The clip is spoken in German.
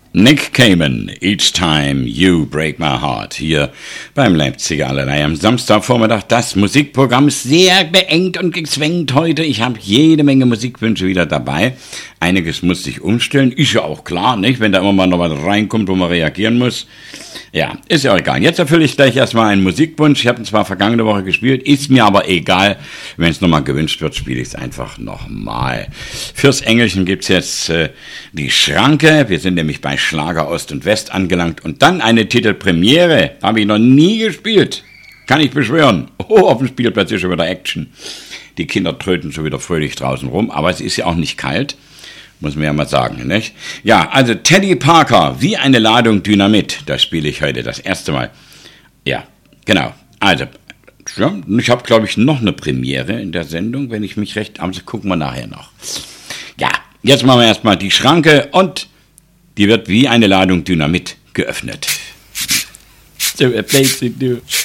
Nick Cayman, Each Time You Break My Heart, hier beim Leipziger Allerlei am Samstagvormittag. Das Musikprogramm ist sehr beengt und gezwängt heute. Ich habe jede Menge Musikwünsche wieder dabei. Einiges muss sich umstellen, ist ja auch klar, nicht? Wenn da immer mal noch was reinkommt, wo man reagieren muss. Ja, ist ja auch egal. Jetzt erfülle ich gleich erstmal einen Musikwunsch. Ich habe ihn zwar vergangene Woche gespielt, ist mir aber egal. Wenn es nochmal gewünscht wird, spiele ich es einfach nochmal. Fürs Engelchen gibt's jetzt die Schranke. Wir sind nämlich bei Schlager Ost und West angelangt. Und dann eine Titelpremiere. Habe ich noch nie gespielt. Kann ich beschwören. Oh, auf dem Spielplatz ist schon wieder Action. Die Kinder tröten schon wieder fröhlich draußen rum. Aber es ist ja auch nicht kalt. Muss man ja mal sagen, nicht? Ja, also Teddy Parker, wie eine Ladung Dynamit. Das spiele ich heute das erste Mal. Ja, genau. Also, ja, ich habe, glaube ich, noch eine Premiere in der Sendung, wenn ich mich recht... Aber das gucken wir nachher noch. Ja, jetzt machen wir erstmal die Schranke und die wird wie eine Ladung Dynamit geöffnet. So, er plays it, do.